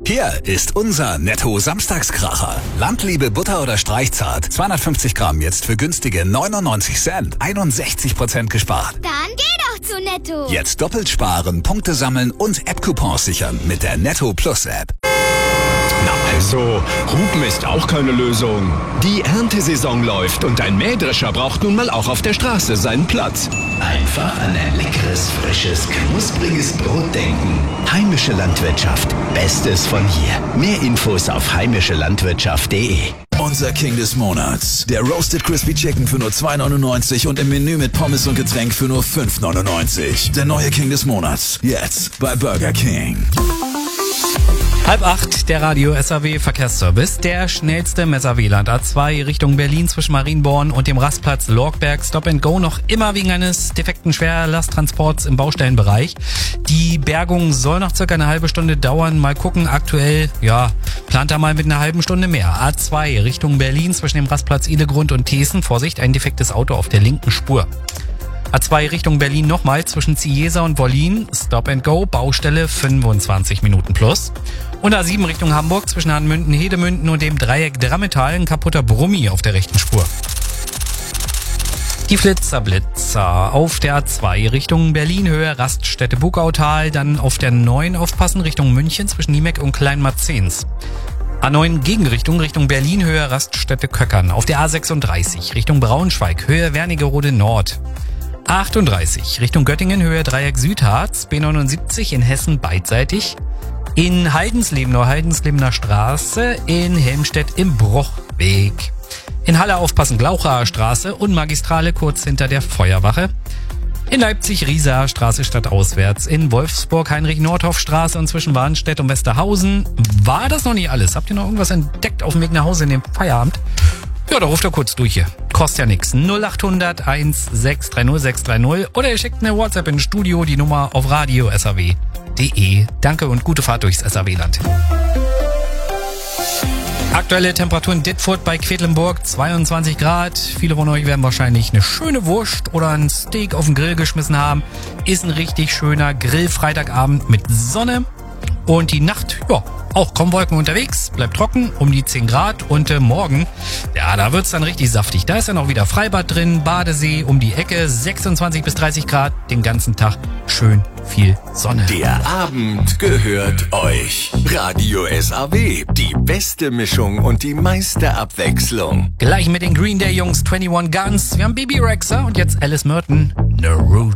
Hier ist unser Netto-Samstagskracher. Landliebe Butter oder Streichzart. 250 Gramm jetzt für günstige 99 Cent. 61% gespart. Dann geh doch zu Netto. Jetzt doppelt sparen, Punkte sammeln und App-Coupons sichern mit der Netto Plus App. Na also, Hupen ist auch keine Lösung. Die Erntesaison läuft und ein Mähdrescher braucht nun mal auch auf der Straße seinen Platz. Einfach an ein leckeres, frisches, knuspriges Brot denken. Heimische Landwirtschaft. Bestes von hier. Mehr Infos auf heimischelandwirtschaft.de. Unser King des Monats. Der Roasted Crispy Chicken für nur 2,99 und im Menü mit Pommes und Getränk für nur 5,99. Der neue King des Monats. Jetzt bei Burger King. 7:30, der Radio SAW Verkehrsservice. Der schnellste im SAW-Land. A2 Richtung Berlin zwischen Marienborn und dem Rastplatz Lorgberg. Stop and Go noch immer wegen eines defekten Schwerlasttransports im Baustellenbereich. Die Bergung soll noch circa eine halbe Stunde dauern. Mal gucken, aktuell, plant er mal mit einer halben Stunde mehr. A2 Richtung Berlin zwischen dem Rastplatz Idegrund und Thesen. Vorsicht, ein defektes Auto auf der linken Spur. A2 Richtung Berlin nochmal zwischen Ziesa und Wollin. Stop and Go, Baustelle 25 Minuten plus. Und A7 Richtung Hamburg zwischen Hanmünden, Hedemünden und dem Dreieck Drammetal ein kaputter Brummi auf der rechten Spur. Die Flitzer auf der A2 Richtung Berlin, Höhe Raststätte Bugautal, dann auf der 9 aufpassen Richtung München zwischen Niemeck und Kleinmarzens. A9 Gegenrichtung Richtung Berlin, Höhe Raststätte Köckern. Auf der A36 Richtung Braunschweig, Höhe Wernigerode Nord. A38 Richtung Göttingen, Höhe Dreieck Südharz, B79 in Hessen beidseitig. In Heidensleben, Neuheidenslebener Straße, in Helmstedt im Bruchweg. In Halle aufpassen, Glauchaer Straße und Magistrale kurz hinter der Feuerwache. In Leipzig Riesaer Straße stadtauswärts. In Wolfsburg Heinrich-Nordhoff-Straße und zwischen Warnstedt und Westerhausen. War das noch nicht alles? Habt ihr noch irgendwas entdeckt auf dem Weg nach Hause in dem Feierabend? Ja, da ruft er kurz durch hier. Kostet ja nichts. 0800 1630 630 oder ihr schickt eine WhatsApp ins Studio, die Nummer auf radio.saw.de. Danke und gute Fahrt durchs SAW-Land. Aktuelle Temperatur in Dittfurt bei Quedlinburg 22 Grad. Viele von euch werden wahrscheinlich eine schöne Wurst oder ein Steak auf den Grill geschmissen haben. Ist ein richtig schöner Grill-Freitagabend mit Sonne. Und die Nacht, auch kommen Wolken unterwegs, bleibt trocken, um die 10 Grad. Und morgen, da wird's dann richtig saftig. Da ist dann auch wieder Freibad drin, Badesee um die Ecke, 26 bis 30 Grad, den ganzen Tag schön viel Sonne. Der Abend gehört euch. Radio SAW, die beste Mischung und die meiste Abwechslung. Gleich mit den Green Day Jungs 21 Guns. Wir haben Baby Rexha und jetzt Alice Merton, No Route.